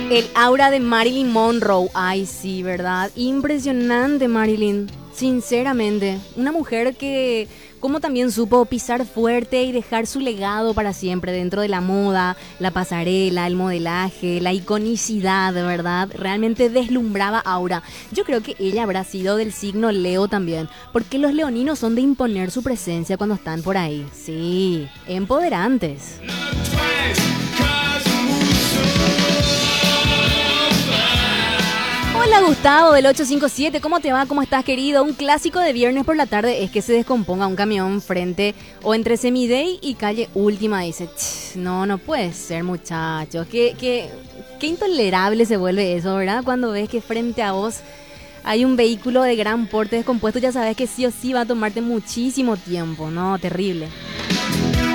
El aura de Marilyn Monroe. Ay, sí, ¿verdad? Impresionante, Marilyn. Sinceramente. Una mujer que, como también supo pisar fuerte y dejar su legado para siempre dentro de la moda, la pasarela, el modelaje, la iconicidad, ¿verdad? Realmente deslumbraba aura. Yo creo que ella habrá sido del signo Leo también, porque los leoninos son de imponer su presencia cuando están por ahí. Sí, empoderantes. Hola Gustavo del 857, ¿cómo te va? ¿Cómo estás, querido? Un clásico de viernes por la tarde es que se descomponga un camión frente o entre Semidey y calle Última. Dice, no, no puede ser, muchachos. Qué intolerable se vuelve eso, ¿verdad? Cuando ves que frente a vos hay un vehículo de gran porte descompuesto, ya sabes que sí o sí va a tomarte muchísimo tiempo, ¿no? Terrible.